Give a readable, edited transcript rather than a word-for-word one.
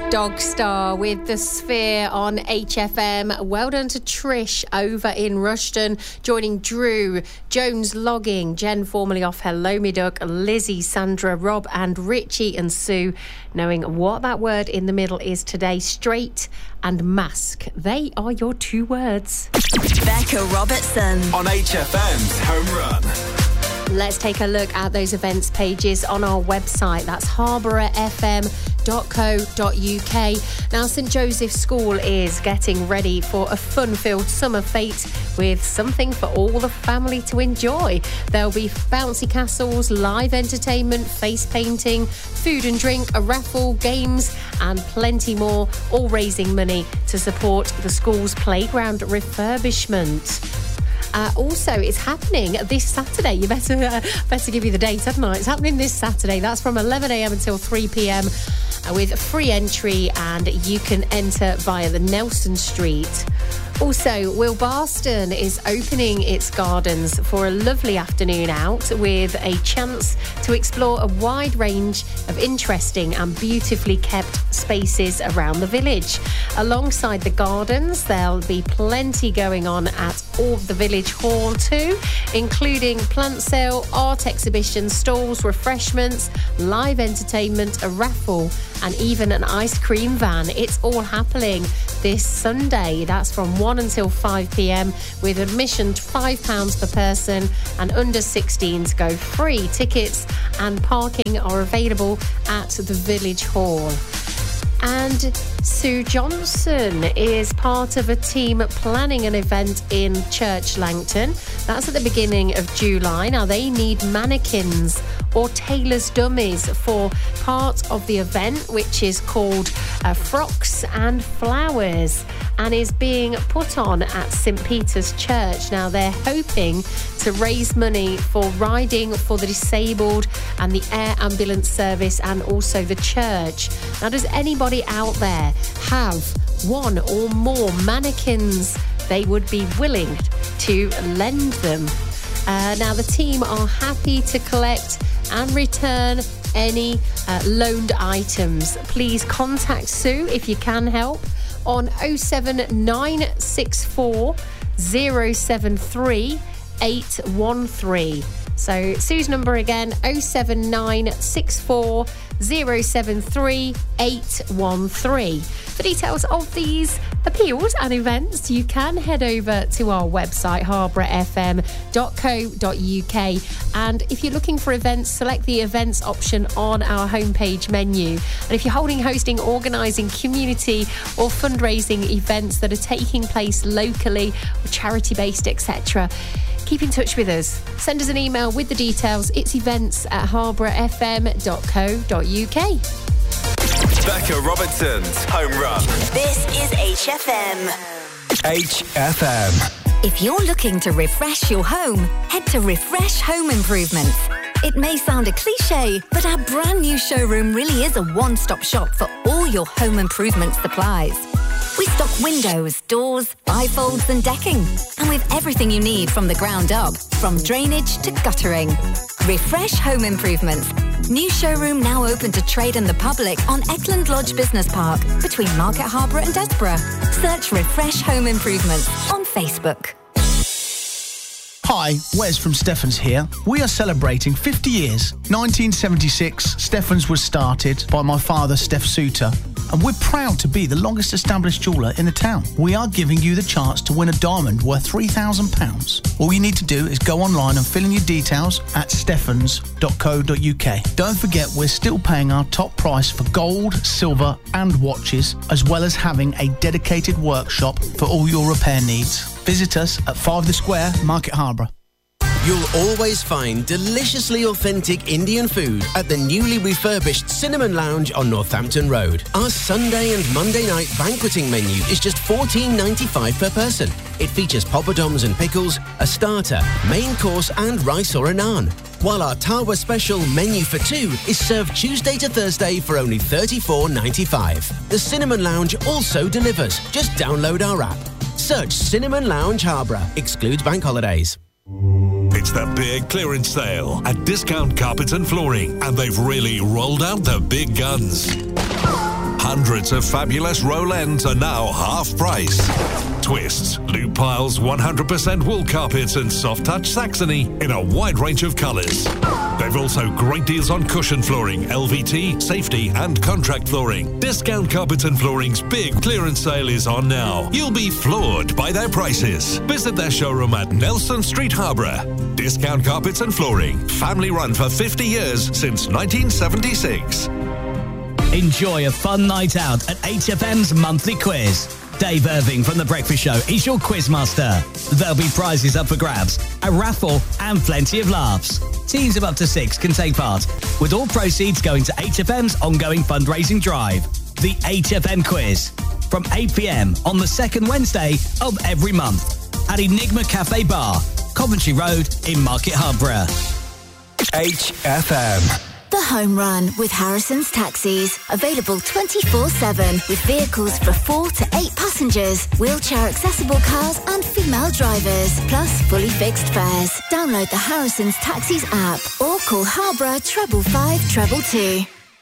Dogstar with The Sphere on HFM. Well done to Trish over in Rushden, joining Drew, Jones Logging, Jen formerly off Hello Me Duck, Lizzie, Sandra, Rob and Richie and Sue, knowing what that word in the middle is today. Straight and mask. They are your two words. Becca Robertson on HFM's Home Run. Let's take a look at those events pages on our website. That's harbourfm.co.uk. Now, St Joseph's School is getting ready for a fun-filled summer fete with something for all the family to enjoy. There'll be bouncy castles, live entertainment, face painting, food and drink, a raffle, games and plenty more, all raising money to support the school's playground refurbishment. Also, it's happening this Saturday. You better give you the date, hadn't I? It's happening this Saturday. That's from 11 a.m. until 3 p.m. With free entry, and you can enter via the Nelson Street. Also, Wilbarston is opening its gardens for a lovely afternoon out with a chance to explore a wide range of interesting and beautifully kept spaces around the village. Alongside the gardens, there'll be plenty going on at all the village hall too, including plant sale, art exhibition, stalls, refreshments, live entertainment, a raffle and even an ice cream van. It's all happening this Sunday. That's from 1 until 5 p.m. with admission £5 per person, and under 16s go free. Tickets and parking are available at the village hall. And Sue Johnson is part of a team planning an event in Church Langton. That's at the beginning of July. Now, they need mannequins or tailor's dummies for part of the event, which is called Frocks and Flowers, and is being put on at St Peter's Church. Now, they're hoping to raise money for riding for the disabled and the air ambulance service and also the church. Now, does anybody out there have one or more mannequins they would be willing to lend them? Now, the team are happy to collect and return any loaned items. Please contact Sue if you can help on 07964 073 813. So Sue's number again, 07964 073 813. For details of these appeals and events, you can head over to our website, harbourfm.co.uk. And if you're looking for events, select the events option on our homepage menu. And if you're holding, hosting, organising community or fundraising events that are taking place locally or charity-based, etc., keep in touch with us. Send us an email with the details. It's events@harbourfm.co.uk. Becca Robertson's Home Run. This is HFM. HFM. If you're looking to refresh your home, head to Refresh Home Improvements. It may sound a cliche, but our brand new showroom really is a one-stop shop for all your home improvement supplies. We stock windows, doors, bifolds and decking. And with everything you need from the ground up, from drainage to guttering. Refresh Home Improvements. New showroom now open to trade and the public on Eckland Lodge Business Park between Market Harbour and Desborough. Search Refresh Home Improvements on Facebook. Hi, Wes from Steffens here. We are celebrating 50 years. 1976, Steffens was started by my father, Steph Suter, and we're proud to be the longest established jeweller in the town. We are giving you the chance to win a diamond worth £3,000. All you need to do is go online and fill in your details at steffens.co.uk. Don't forget, we're still paying our top price for gold, silver and watches, as well as having a dedicated workshop for all your repair needs. Visit us at 5 The Square, Market Harbour. You'll always find deliciously authentic Indian food at the newly refurbished Cinnamon Lounge on Northampton Road. Our Sunday and Monday night banqueting menu is just $14.95 per person. It features poppadoms and pickles, a starter, main course and rice or a naan. While our Tawa special menu for two is served Tuesday to Thursday for only $34.95. The Cinnamon Lounge also delivers. Just download our app. Search Cinnamon Lounge Harbour. Excludes bank holidays. It's the big clearance sale at Discount Carpets and Flooring, and they've really rolled out the big guns. Hundreds of fabulous roll ends are now half price. Twists, loop piles, 100% wool carpets and soft touch Saxony in a wide range of colours. They've also great deals on cushion flooring, LVT, safety and contract flooring. Discount Carpets and Flooring's big clearance sale is on now. You'll be floored by their prices. Visit their showroom at Nelson Street, Harborough. Discount Carpets and Flooring. Family run for 50 years since 1976. Enjoy a fun night out at HFM's monthly quiz. Dave Irving from The Breakfast Show is your quizmaster. There'll be prizes up for grabs, a raffle and plenty of laughs. Teams of up to 6 can take part, with all proceeds going to HFM's ongoing fundraising drive. The HFM Quiz, from 8 p.m. on the second Wednesday of every month at Enigma Cafe Bar, Coventry Road in Market Harborough. HFM. The Home Run with Harrison's Taxis. Available 24/7 with vehicles for 4 to 8 passengers, wheelchair accessible cars and female drivers, plus fully fixed fares. Download the Harrison's Taxis app or call Harborough 555 222.